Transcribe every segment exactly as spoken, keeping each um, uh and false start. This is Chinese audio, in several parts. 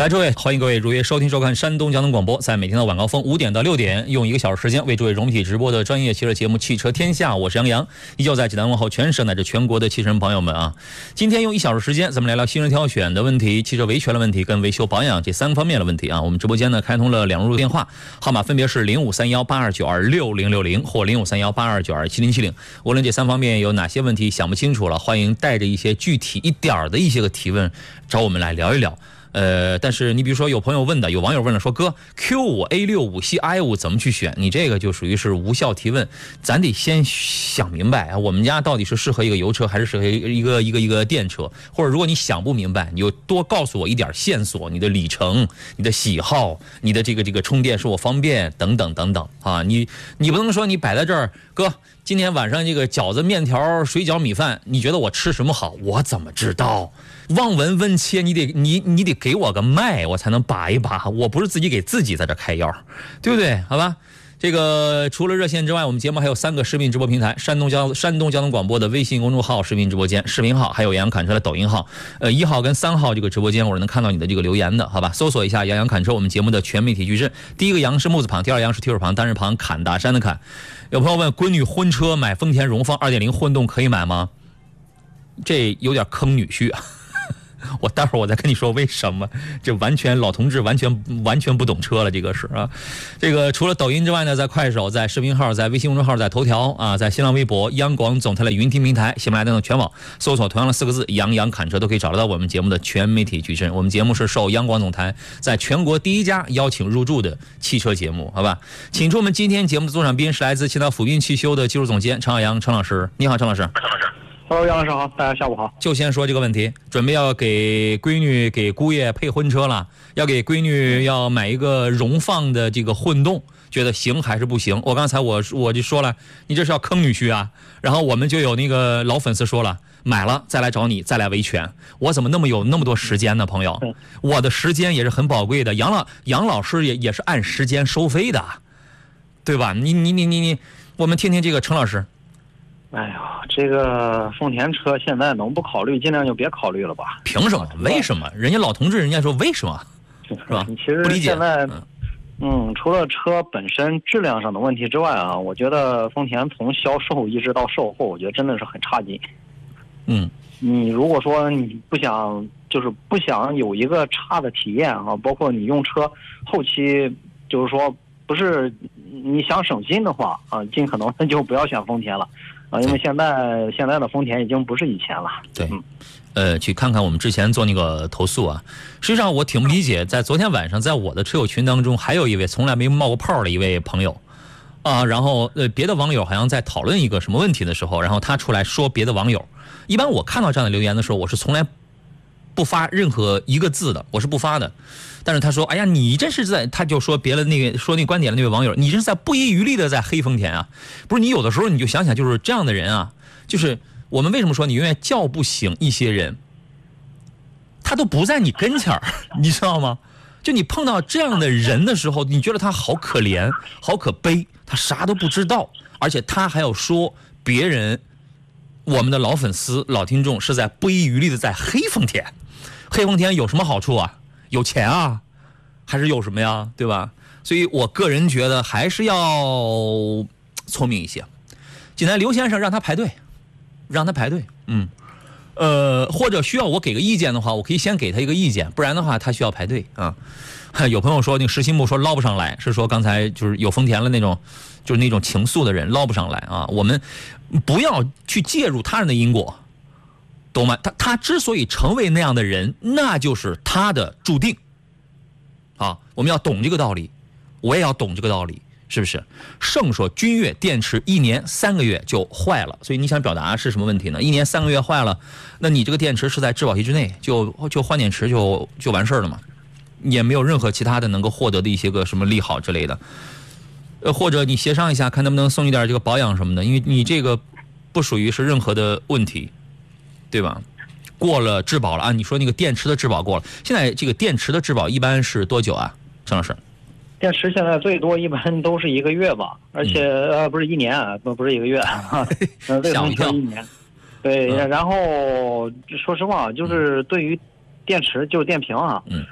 来，诸位，欢迎各位如约收听收看山东交通广播，在每天的晚高峰五点到六点，用一个小时时间为诸位融体直播的专业汽车节目《汽车天下》，我是杨洋，依旧在济南问候全省乃至全国的汽车人朋友们啊！今天用一小时时间，咱们来聊新车挑选的问题、汽车维权的问题跟维修保养这三个方面的问题啊。我们直播间呢开通了两路电话，号码分别是零五三幺八二九二六零六零或零五三幺八二九二七零七零。无论这三方面有哪些问题想不清楚了，欢迎带着一些具体一点的一些个提问找我们来聊一聊。呃，但是你比如说有朋友问的，有网友问了说，哥 Q 五 A 六 五系 i 五怎么去选？你这个就属于是无效提问，咱得先想明白啊，我们家到底是适合一个油车还是适合一个一个一个电车？或者如果你想不明白，你就多告诉我一点线索，你的里程、你的喜好、你的这个这个充电是否方便等等等等啊，你你不能说你摆在这儿，哥。今天晚上这个饺子、面条、水饺、米饭，你觉得我吃什么好？我怎么知道？望闻问切，你得你你得给我个脉，我才能把一把。我不是自己给自己在这开药，对不对？好吧。这个除了热线之外，我们节目还有三个视频直播平台：山东交山东交通广播的微信公众号视频直播间、视频号，还有杨洋侃车的抖音号。呃，一号跟三号这个直播间，我是能看到你的这个留言的，好吧？搜索一下杨洋侃车，我们节目的全媒体矩阵。第一个杨是木字旁，第二杨是提手旁，单人旁，侃大山的侃。有朋友问，闺女婚车买丰田荣放 二点零 混动可以买吗？这有点坑女婿啊。我待会儿我再跟你说为什么，这完全老同志完全完全不懂车了，这个是啊。这个除了抖音之外呢，在快手、在视频号、在微信公众号、在头条啊，在新浪微博、央广总台的云听平台、喜马拉雅等全网搜索同样的四个字“杨洋侃车”都可以找得到我们节目的全媒体矩阵。我们节目是受央广总台在全国第一家邀请入驻的汽车节目，好吧？请出我们今天节目的座上宾是来自青岛府滨汽修的技术总监陈浩洋陈老师，你好，陈老师。陈老师。 Hello， 杨老师好，大家下午好。 就先说这个问题，准备要给闺女、给姑爷配婚车了，要给闺女要买一个荣放的这个混动，觉得行还是不行？我刚才我我就说了，你这是要坑女婿啊。然后我们就有那个老粉丝说了，买了再来找你，再来维权。我怎么那么有那么多时间呢，朋友？我的时间也是很宝贵的，杨老杨老师也也是按时间收费的，对吧？你你你你你，我们听听这个陈老师。 哎呀，这个丰田车现在能不考虑，尽量就别考虑了吧？ 凭什么？为什么？人家老同志，人家说为什么，是吧？ 其实现在，嗯，除了车本身质量上的问题之外啊，我觉得丰田从销售一直到售后，我觉得真的是很差劲。 嗯， 你如果说你不想，就是不想有一个差的体验啊，包括你用车后期，就是说不是你想省心的话啊，尽可能就不要选丰田了。啊，因为现在现在的丰田已经不是以前了。 对，呃，去看看我们之前做那个投诉啊。实际上我挺不理解，在昨天晚上，在我的车友群当中，还有一位从来没冒过泡的一位朋友，啊，然后呃，别的网友好像在讨论一个什么问题的时候，然后他出来说别的网友。一般我看到这样的留言的时候，我是从来不发任何一个字的，我是不发的。但是他说：“哎呀，你这是在……他就说别的那个说那观点的那位网友，你这是在不遗余力的在黑丰田啊！不是你有的时候你就想想，就是这样的人啊，就是我们为什么说你永远叫不醒一些人，他都不在你跟前儿，你知道吗？就你碰到这样的人的时候，你觉得他好可怜，好可悲，他啥都不知道，而且他还要说别人，我们的老粉丝、老听众是在不遗余力的在黑丰田，黑丰田有什么好处啊？”有钱啊，还是有什么呀，对吧？所以我个人觉得还是要聪明一些。济南刘先生让他排队，让他排队，嗯，呃，或者需要我给个意见的话，我可以先给他一个意见，不然的话他需要排队啊。有朋友说那个石心木说捞不上来，是说刚才就是有丰田了那种，就是那种情愫的人捞不上来啊。我们不要去介入他人的因果。懂吗？他他之所以成为那样的人，那就是他的注定。啊，我们要懂这个道理，我也要懂这个道理，是不是？盛说君越电池一年三个月就坏了，所以你想表达是什么问题呢？一年三个月坏了，那你这个电池是在质保期之内，就就换电池就就完事儿了嘛，也没有任何其他的能够获得的一些个什么利好之类的。呃，或者你协商一下，看能不能送一点这个保养什么的，因为你这个不属于是任何的问题。对吧？过了质保了啊！你说那个电池的质保过了，现在这个电池的质保一般是多久啊，陈老师？ 电池现在最多一般都是一个月吧，而且、嗯、呃不是一年，不不是一个月，呃最多是一年。对，嗯、然后说实话，就是对于电池就是电瓶啊， 嗯，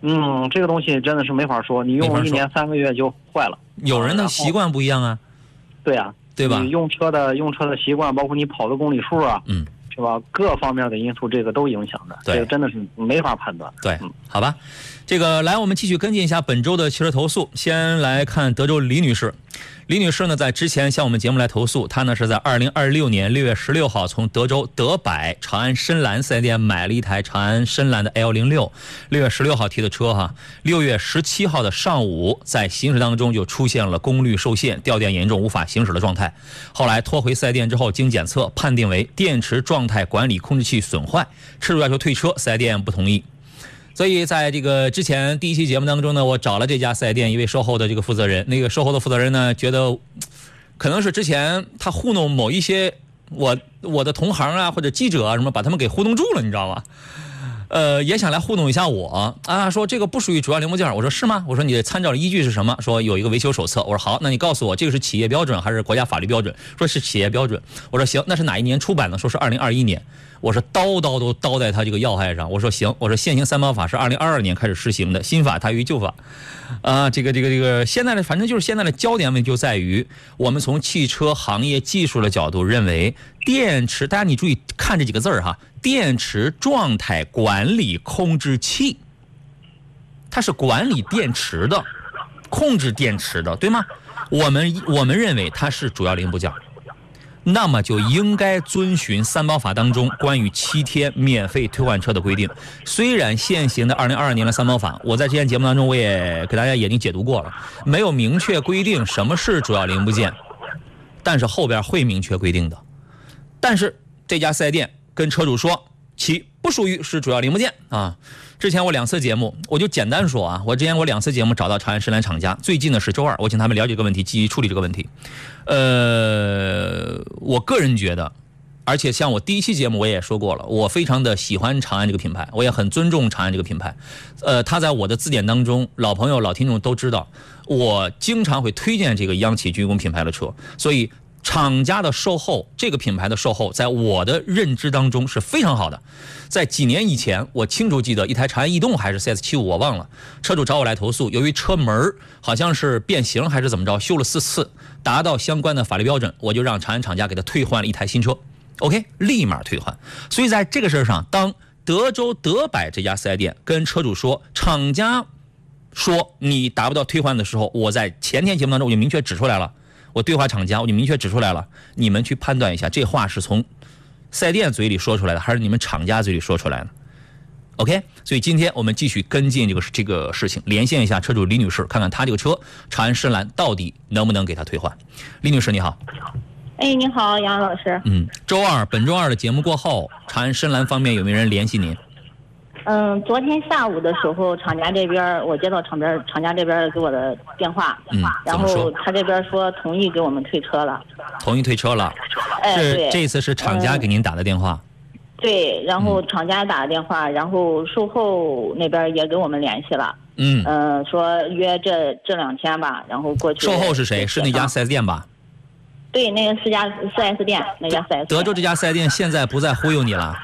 嗯，这个东西真的是没法说，你用一年三个月就坏了。 有人的习惯不一样啊。 对啊， 对吧？ 你用车的用车的习惯，包括你跑的公里数啊， 嗯， 是吧？各方面的因素，这个都影响的。 对， 这个真的是没法判断。 对，嗯，好吧。这个来，我们继续跟进一下本周的汽车投诉。先来看德州李女士。李女士呢，在之前向我们节目来投诉，她呢是在二零二六年六月十六号从德州德百长安深蓝四 S 店买了一台长安深蓝的 L 零六，六月十六号提的车哈，六月十七号的上午在行驶当中就出现了功率受限、掉电严重、无法行驶的状态。后来拖回四 S 店之后，经检测判定为电池状态管理控制器损坏，车主要求退车，四 S 店不同意。所以在这个之前第一期节目当中呢，我找了这家四 S 店一位售后的这个负责人，那个售后的负责人呢，觉得可能是之前他糊弄某一些我我的同行啊或者记者啊什么，把他们给糊弄住了，你知道吗？呃，也想来糊弄一下我啊，说这个不属于主要零部件。我说是吗？我说你参照的依据是什么？说有一个维修手册。我说好，那你告诉我这个是企业标准还是国家法律标准？说是企业标准。我说行，那是哪一年出版的？说是二零二一年。我说刀刀都刀在他这个要害上。我说行，我说现行三包法是二零二二年开始实行的，新法大于旧法。啊，这个这个这个现在的反正就是现在的焦点问题就在于，我们从汽车行业技术的角度认为，电池，大家你注意看这几个字儿哈，电池状态管理控制器，它是管理电池的，控制电池的，对吗？我们我们认为它是主要零部件。那么就应该遵循三包法当中关于七天免费退换车的规定。虽然现行的二零二二年的三包法，我在之前节目当中我也给大家已经解读过了，没有明确规定什么是主要零部件，但是后边会明确规定的。但是这家四 S 店跟车主说，其不属于是主要零部件啊。之前我两次节目，我就简单说啊，我之前我两次节目找到长安深蓝厂家，最近的是周二，我请他们了解这个问题，积极处理这个问题。呃，我个人觉得，而且像我第一期节目我也说过了，我非常的喜欢长安这个品牌，我也很尊重长安这个品牌。呃，它在我的字典当中，老朋友老听众都知道，我经常会推荐这个央企军工品牌的车，所以厂家的售后，这个品牌的售后，在我的认知当中是非常好的。在几年以前，我清楚记得一台长安逸动还是 C S 七五，我忘了，车主找我来投诉，由于车门好像是变形还是怎么着，修了四次，达到相关的法律标准，我就让长安厂家给他退换了一台新车。OK， 立马退换。所以在这个事上，当德州德百这家 四 S 店跟车主说，厂家说你达不到退换的时候，我在前天节目当中我就明确指出来了。我对话厂家，我就明确指出来了，你们去判断一下，这话是从四 S 店嘴里说出来的，还是你们厂家嘴里说出来的 ？OK， 所以今天我们继续跟进这个这个事情，连线一下车主李女士，看看她这个车长安深蓝到底能不能给她退换。李女士你好。 哎，你好，杨老师。 嗯，周二，本周二的节目过后，长安深蓝方面有没有人联系您？ 嗯，昨天下午的时候，厂家这边我接到厂边厂家这边给我的电话， 嗯， 然后他这边说同意给我们退车了， 同意退车了， 哎， 是这次是厂家给您打的电话， 嗯、对，然后厂家打的电话，然后售后那边也给我们联系了， 嗯， 呃，说约这这两天吧，然后过去。 售后是谁？是那家 四 S 店吧？ 对，那个四家四 S 店，那家四 S 店。 德州这家四 S 店现在不再忽悠你了。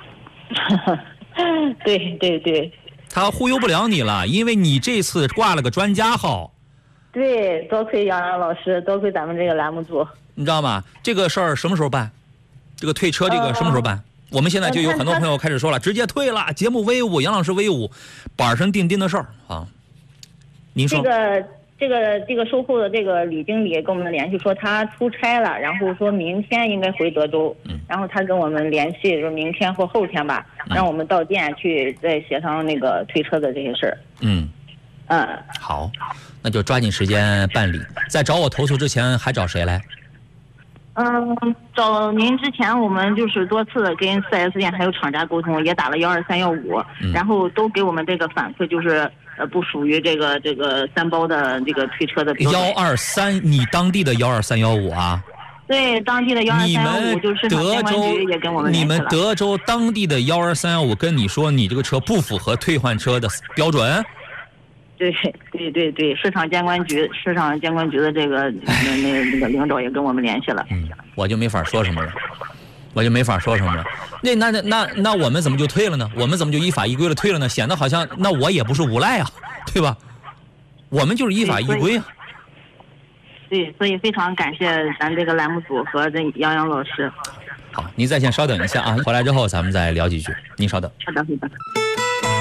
对对对， 他忽悠不了你了，因为你这次挂了个专家号。 对，多亏杨洋老师，多亏咱们这个栏目组。 你知道吗？这个事儿什么时候办？这个退车这个什么时候办？呃、我们现在就有很多朋友开始说了，直接退了，节目威武，杨老师威武，板上钉钉的事儿啊。您说。 这个这个这个售后的这个李经理跟我们联系说他出差了，然后说明天应该回德州， 嗯、 然后他跟我们联系说明天或后天吧，嗯、让我们到店去再协商那个退车的这些事儿。 嗯嗯， 好，那就抓紧时间办理。在找我投诉之前还找谁来？ 嗯，找您之前我们就是多次跟四 S 店还有厂家沟通，也打了幺二三幺五，然后都给我们这个反馈就是。呃，不属于这个这个三包的这个退车的标准。 幺二三，你当地的幺二三幺五啊？ 对，当地的幺二三幺五就是德州也跟我们你们德州当地的幺二三幺五跟你说你这个车不符合退换车的标准？ 对对对对，市场监管局市场监管局的这个那那那个领导也跟我们联系了。 嗯，我就没法说什么了。 我就没法说什么了。那那那那那我们怎么就退了呢？我们怎么就依法依规了退了呢？显得好像那我也不是无赖啊，对吧？我们就是依法依规啊。 对，所以非常感谢咱这个栏目组和这杨洋老师。 好，您在线稍等一下啊，回来之后咱们再聊几句。您稍等。 好的，好的。